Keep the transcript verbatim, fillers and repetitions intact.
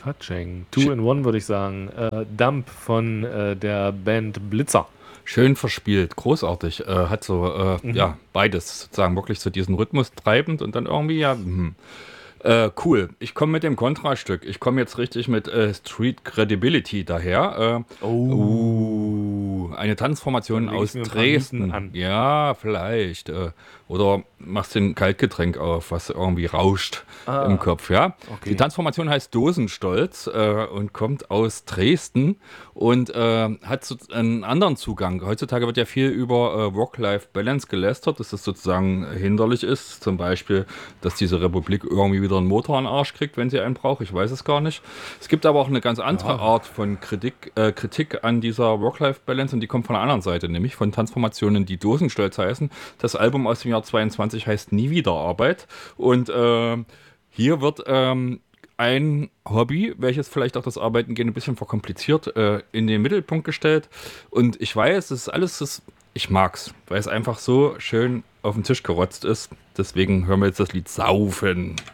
touching. Two in one, würde ich sagen. Äh, Dump von äh, der Band Blitzer. Schön verspielt, großartig. Äh, hat so, äh, Mhm. ja, beides sozusagen wirklich so diesen Rhythmus treibend und dann irgendwie, ja, hm. Äh, cool. Ich komme mit dem Kontrastück. Ich komme jetzt richtig mit äh, Street Credibility daher. Äh, Oh. uh, eine Tanzformation Dann leg ich aus mir ein paar Mieten Dresden. an. Ja, vielleicht. Äh, oder machst den Kaltgetränk auf, was irgendwie rauscht Ah, im Kopf, ja. okay. Die Tanzformation heißt Dosenstolz äh, und kommt aus Dresden und äh, hat so einen anderen Zugang. Heutzutage wird ja viel über äh, Work-Life-Balance gelästert, dass das sozusagen hinderlich ist. Zum Beispiel, dass diese Republik irgendwie wieder einen Motor an den Arsch kriegt, wenn sie einen braucht. Ich weiß es gar nicht. Es gibt aber auch eine ganz andere Ja. Art von Kritik, äh, Kritik an dieser Work-Life-Balance und die kommt von der anderen Seite, nämlich von Tanzformationen, die Dosenstolz heißen. Das Album aus dem Jahr zweiundzwanzig heißt Nie wieder Arbeit und äh, hier wird ähm, ein Hobby, welches vielleicht auch das Arbeiten gehen ein bisschen verkompliziert, äh, in den Mittelpunkt gestellt. Und ich weiß, es ist alles, das, ich mag's, weil es einfach so schön auf den Tisch gerotzt ist. Deswegen hören wir jetzt das Lied Saufen.